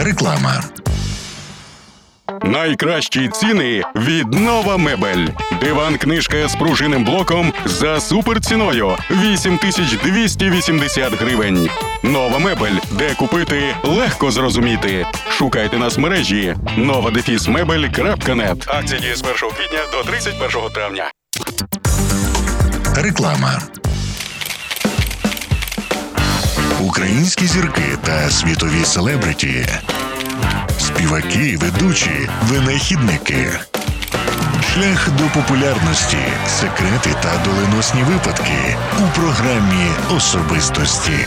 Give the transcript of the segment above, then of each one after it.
Реклама. Найкращі ціни від Нова Мебель. Диван-книжка з пружинним блоком за суперціною – 8280 гривень. Нова Мебель, де купити легко зрозуміти. Шукайте нас в мережі nova-mebel.net. Акція діє з 1 квітня до 31 травня. Реклама. Українські зірки та світові селебриті. Співаки, ведучі, винахідники. Шлях до популярності, секрети та доленосні випадки у програмі «Особистості».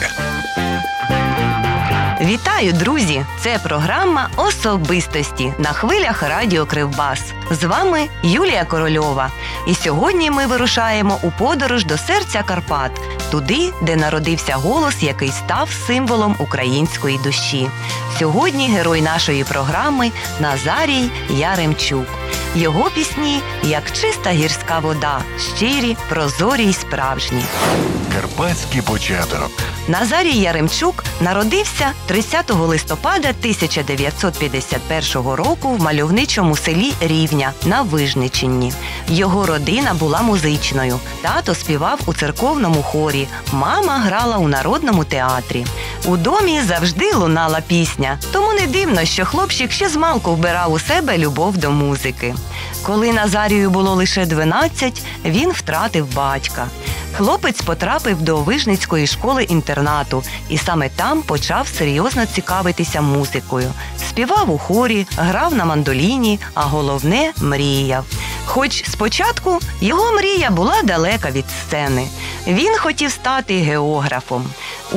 Вітаю, друзі! Це програма «Особистості» на хвилях Радіо Кривбас. З вами Юлія Корольова. І сьогодні ми вирушаємо у подорож до серця Карпат, туди, де народився голос, який став символом української душі. Сьогодні герой нашої програми – Назарій Яремчук. Його пісні – як чиста гірська вода, щирі, прозорі й справжні. Карпатський початок. Назарій Яремчук народився 30 листопада 1951 року в мальовничому селі Рівня на Вижниччині. Його родина була музичною. Тато співав у церковному хорі, мама грала у народному театрі. У домі завжди лунала пісня, тому не дивно, що хлопчик ще змалку вбирав у себе любов до музики. Коли Назарію було лише 12, він втратив батька. Хлопець потрапив до Вижницької школи-інтернату і саме там почав серйозно цікавитися музикою. Співав у хорі, грав на мандоліні, а головне – мріяв. Хоч спочатку його мрія була далека від сцени. Він хотів стати географом. У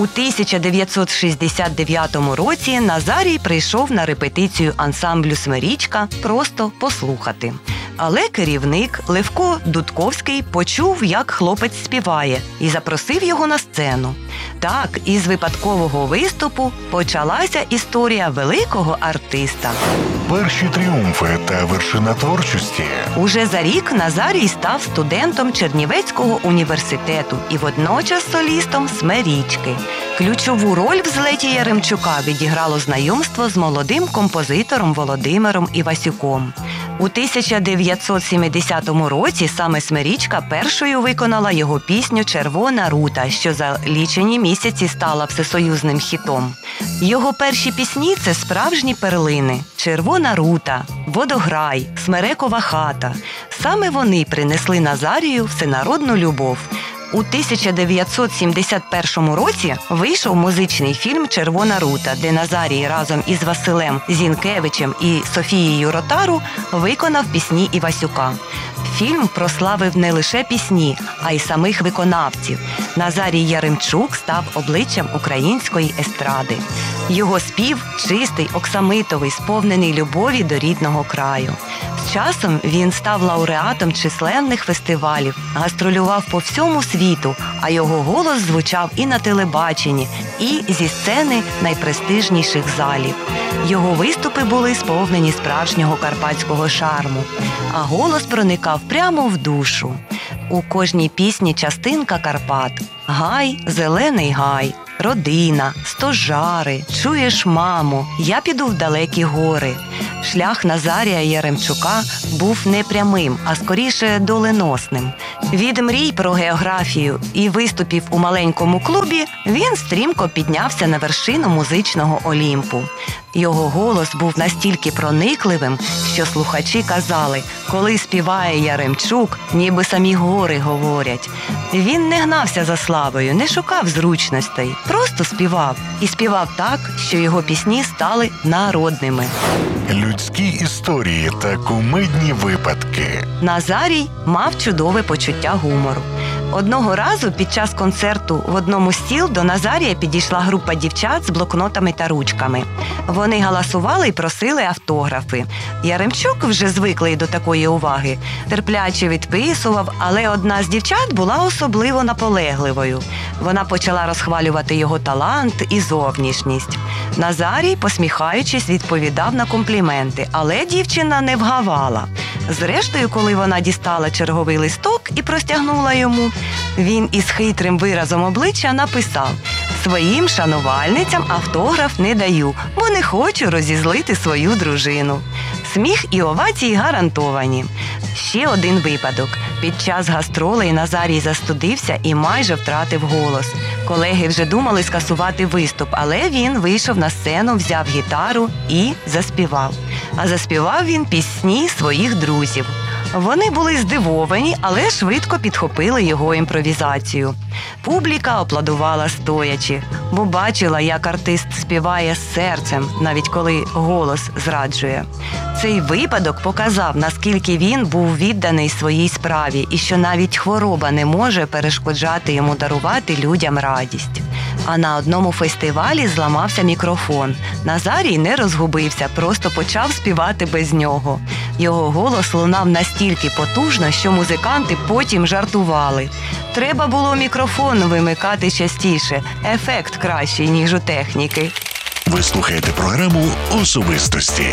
1969 році Назарій прийшов на репетицію ансамблю «Смирічка» просто послухати. Але керівник Левко Дудковський почув, як хлопець співає, і запросив його на сцену. Так, із випадкового виступу почалася історія великого артиста. Перші тріумфи та вершина творчості. Уже за рік Назарій став студентом Чернівецького університету і водночас солістом «Смирічки». Ключову роль в злеті Яремчука відіграло знайомство з молодим композитором Володимиром Івасюком. У 1970 році саме «Смирічка» першою виконала його пісню «Червона рута», що за лічені місяці стала всесоюзним хітом. Його перші пісні – це справжні перлини «Червона рута», «Водограй», «Смерекова хата». Саме вони принесли Назарію всенародну любов. У 1971 році вийшов музичний фільм «Червона рута», де Назарій разом із Василем Зінкевичем і Софією Ротару виконав пісні Івасюка. Фільм прославив не лише пісні, а й самих виконавців. Назарій Яремчук став обличчям української естради. Його спів чистий, оксамитовий, сповнений любові до рідного краю. З часом він став лауреатом численних фестивалів, гастролював по всьому світу, а його голос звучав і на телебаченні, і зі сцени найпрестижніших залів. Його виступи були сповнені справжнього карпатського шарму, а голос проникав прямо в душу. У кожній пісні частинка Карпат. Гай, зелений гай, родина, стожари, чуєш, мамо, я піду в далекі гори. Шлях Назарія Яремчука був не прямим, а скоріше доленосним. Від мрій про географію і виступів у маленькому клубі він стрімко піднявся на вершину музичного Олімпу. Його голос був настільки проникливим, що слухачі казали, коли співає Яремчук, ніби самі гори говорять. Він не гнався за славою, не шукав зручностей, просто співав. І співав так, що його пісні стали народними. Людські історії та кумедні випадки. Назарій мав чудове почуття гумору. Одного разу під час концерту в одному з сіл до Назарія підійшла група дівчат з блокнотами та ручками. Вони галасували і просили автографи. Яремчук, вже звиклий до такої уваги, терпляче відписував, але одна з дівчат була особливо наполегливою. Вона почала розхвалювати його талант і зовнішність. Назарій, посміхаючись, відповідав на компліменти, але дівчина не вгавала. Зрештою, коли вона дістала черговий листок і простягнула йому, він із хитрим виразом обличчя написав: Своїм шанувальницям автограф не даю, бо не хочу розізлити свою дружину. Сміх і овації гарантовані. Ще один випадок. Під час гастролей Назарій застудився і майже втратив голос. Колеги вже думали скасувати виступ, але він вийшов на сцену, взяв гітару і заспівав. А заспівав він пісні своїх друзів. Вони були здивовані, але швидко підхопили його імпровізацію. Публіка аплодувала стоячи, бо бачила, як артист співає з серцем, навіть коли голос зраджує. Цей випадок показав, наскільки він був відданий своїй справі і що навіть хвороба не може перешкоджати йому дарувати людям радість. А на одному фестивалі зламався мікрофон. Назарій не розгубився, просто почав співати без нього. Його голос лунав настільки потужно, що музиканти потім жартували. Треба було мікрофон вимикати частіше. Ефект кращий, ніж у техніки. Ви слухаєте програму «Особистості».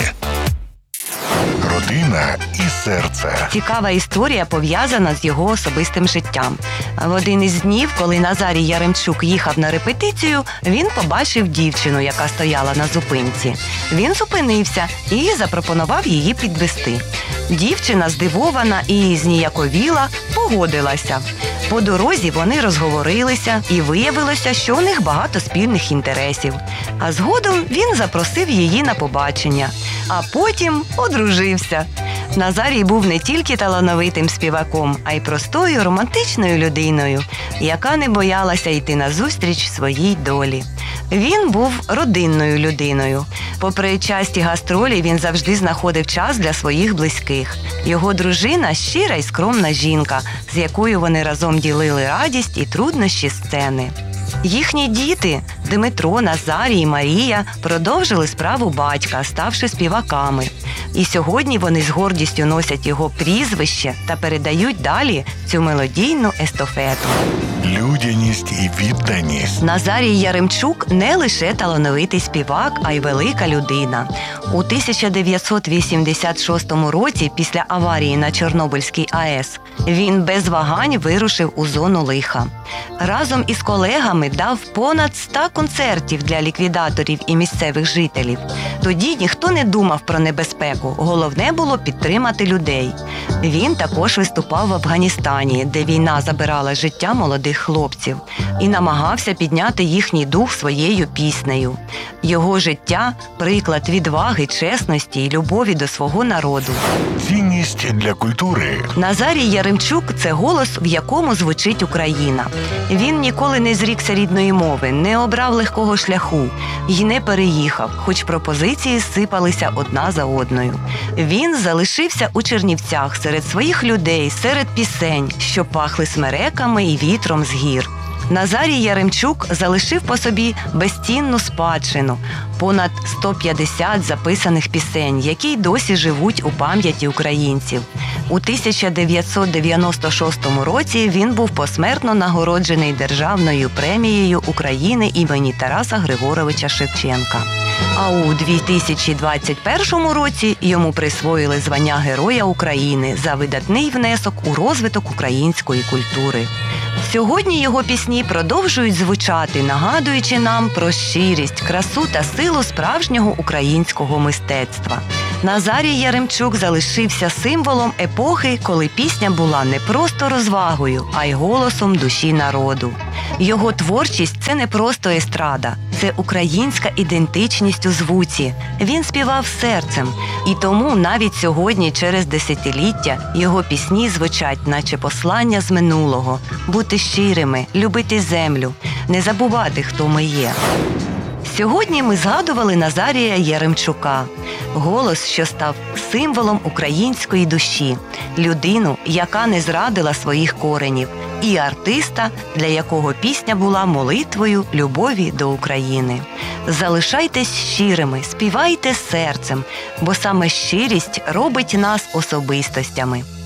Родина і серце. Цікава історія пов'язана з його особистим життям. В один із днів, коли Назарій Яремчук їхав на репетицію, він побачив дівчину, яка стояла на зупинці. Він зупинився і запропонував її підвести. Дівчина, здивована і зніяковіла, погодилася. По дорозі вони розговорилися, і виявилося, що у них багато спільних інтересів. А згодом він запросив її на побачення, а потім одружився. Назарій був не тільки талановитим співаком, а й простою романтичною людиною, яка не боялася йти назустріч своїй долі. Він був родинною людиною. Попри часті гастролі, він завжди знаходив час для своїх близьких. Його дружина – щира й скромна жінка, з якою вони разом ділили радість і труднощі сцени. Їхні діти – Дмитро, Назарій і Марія – продовжили справу батька, ставши співаками. І сьогодні вони з гордістю носять його прізвище та передають далі цю мелодійну естафету. Людяність і відданість. Назарій Яремчук не лише талановитий співак, а й велика людина. У 1986 році, після аварії на Чорнобильській АЕС, він без вагань вирушив у зону лиха. Разом із колегами дав понад 100 концертів для ліквідаторів і місцевих жителів. Тоді ніхто не думав про небезпеку, головне було підтримати людей. Він також виступав в Афганістані, де війна забирала життя молодих хлопців, і намагався підняти їхній дух своєю піснею. Його життя – приклад відваги, чесності і любові до свого народу. Цінність для культури. Назарій Яремчук – це голос, в якому звучить Україна. Він ніколи не зрікся рідної мови, не обрав легкого шляху і не переїхав, хоч пропозиції сипалися одна за одною. Він залишився у Чернівцях серед своїх людей, серед пісень, що пахли смереками і вітром з гір. Назарій Яремчук залишив по собі безцінну спадщину – понад 150 записаних пісень, які й досі живуть у пам'яті українців. У 1996 році він був посмертно нагороджений Державною премією України імені Тараса Григоровича Шевченка. А у 2021 році йому присвоїли звання Героя України за видатний внесок у розвиток української культури. Сьогодні його пісні продовжують звучати, нагадуючи нам про щирість, красу та силу справжнього українського мистецтва. Назарій Яремчук залишився символом епохи, коли пісня була не просто розвагою, а й голосом душі народу. Його творчість – це не просто естрада, це українська ідентичність у звуці. Він співав серцем. І тому навіть сьогодні, через десятиліття, його пісні звучать, наче послання з минулого. Бути щирими, любити землю, не забувати, хто ми є. Сьогодні ми згадували Назарія Яремчука. Голос, що став символом української душі. Людину, яка не зрадила своїх коренів. І артиста, для якого пісня була молитвою любові до України. Залишайтесь щирими, співайте серцем, бо саме щирість робить нас особистостями.